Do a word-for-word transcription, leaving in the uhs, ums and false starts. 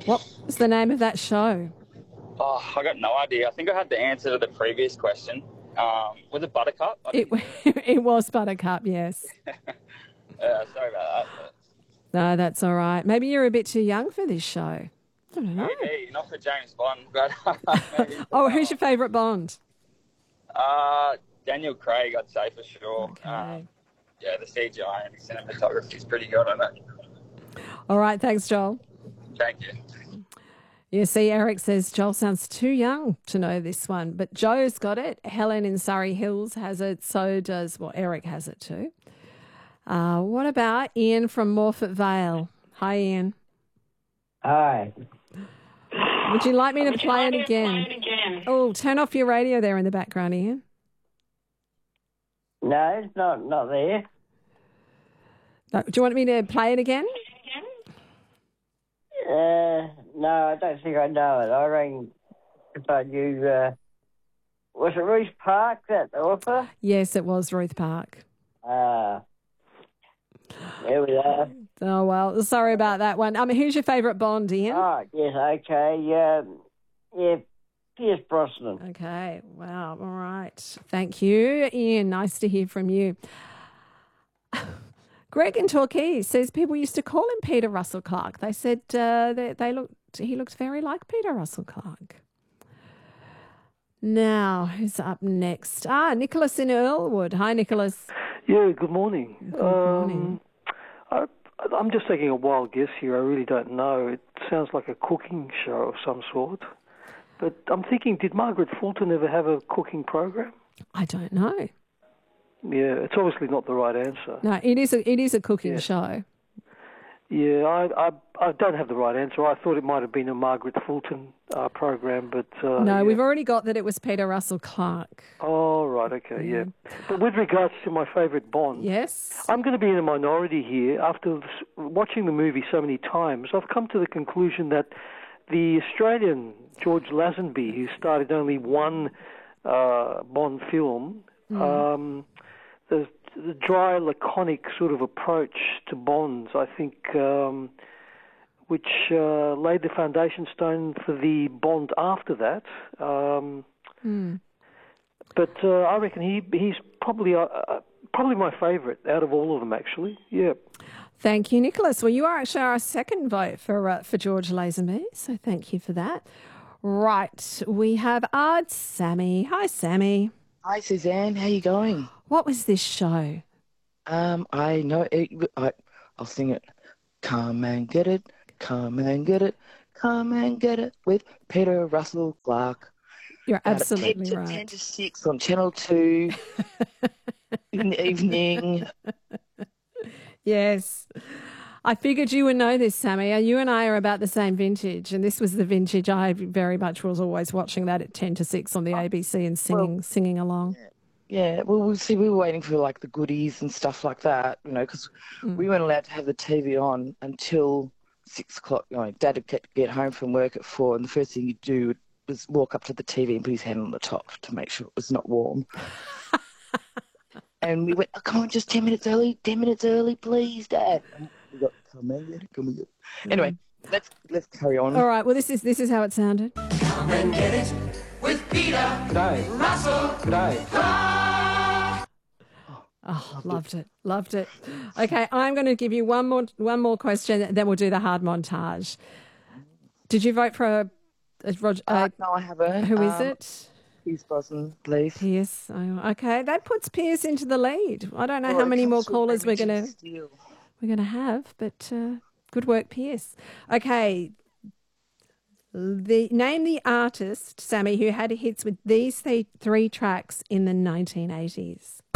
What was the name of that show? Oh, I got no idea. I think I had the answer to the previous question. Um, was it Buttercup? I It it was Buttercup, yes. Uh, sorry about that. But No, that's all right. Maybe you're a bit too young for this show. I don't know. maybe, not for James Bond, but maybe for Oh, that who's your favourite Bond? one. Uh, Daniel Craig, I'd say for sure. Okay. Um, yeah, the C G I and the cinematography is pretty good on it. All right, thanks, Joel. Thank you. You see, Eric says Joel sounds too young to know this one, but Joe's got it. Helen in Surrey Hills has it. So does, well, Eric has it too. Uh, what about Ian from Morfett Vale? Hi, Ian. Hi. Would you like me to Would you play like it me to again? play it again? Oh, turn off your radio there in the background, Ian. No, it's not, not there. No, do you want me to play it again? Uh, no, I don't think I know it. I rang if I knew, uh, was it Ruth Park, that author? Yes, it was Ruth Park. Ah, there we are. Oh, well, sorry about that one. Um, who's your favourite Bond, Ian? Oh, yes, okay. Um, yeah, Pierce Brosnan. Okay, wow, all right. Thank you, Ian. Nice to hear from you. Greg in Torquay says people used to call him Peter Russell Clark. They said uh, they, they looked he looked very like Peter Russell Clark. Now, who's up next? Ah, Nicholas in Earlwood. Hi, Nicholas. Yeah, good morning. Good morning. Um, I, I'm just taking a wild guess here. I really don't know. It sounds like a cooking show of some sort. But I'm thinking, did Margaret Fulton ever have a cooking program? I don't know. Yeah, it's obviously not the right answer. No, it is a it is a cooking Yeah. show. Yeah, I, I I don't have the right answer. I thought it might have been a Margaret Fulton uh, program, but uh, No, yeah. we've already got that it was Peter Russell Clark. Oh, right, okay, yeah. But with regards to my favourite Bond, Yes. I'm going to be in a minority here. After s- watching the movie so many times, I've come to the conclusion that the Australian George Lazenby, who started only one uh, Bond film, um, the, the dry, laconic sort of approach to Bonds, I think, um, which uh, laid the foundation stone for the Bond after that. Um, Mm. But uh, I reckon he he's probably uh, uh, probably my favourite out of all of them, actually. Yeah. Thank you, Nicholas. Well, you are actually our second vote for uh, for George Lazenby, so thank you for that. Right, we have Ard Sammy. Hi, Sammy. Hi, Suzanne. How you going? What was this show? Um, I know it. I, I'll sing it. Come and get it. Come and get it. Come and get it with Peter Russell Clark. You're About absolutely ten to, right. ten to six on Channel two in the evening. Yes. I figured you would know this, Sammy. You and I are about the same vintage, and this was the vintage I very much was always watching that at ten to six on the A B C and singing Well, singing along. Yeah, well, we see, we were waiting for like the goodies and stuff like that, you know, because Mm. we weren't allowed to have the T V on until six o'clock. You know, Dad would get, get home from work at four, and the first thing he'd do was walk up to the T V and put his hand on the top to make sure it was not warm. And we went, oh, come on, just ten minutes early, ten minutes early, please, Dad. And we got, come and get it, come and get it. Anyway, let's let's carry on. All right. Well, this is this is how it sounded. Come and get it with Peter G'day. Russell G'day. Clark. Oh, loved it, loved it. Okay, I'm going to give you one more one more question, then we'll do the hard montage. Did you vote for a, a Roger? Uh, Uh, no, I haven't. who is Um, it? Pierce Brosnan, please. Pierce. Oh, okay, that puts Pierce into the lead. I don't know Well, how it many comes more from callers we're Remington going to Steele. we're going to have, but uh, good work, Pierce. Okay. The name the artist, Sammy, who had hits with these th- three tracks in the nineteen eighties.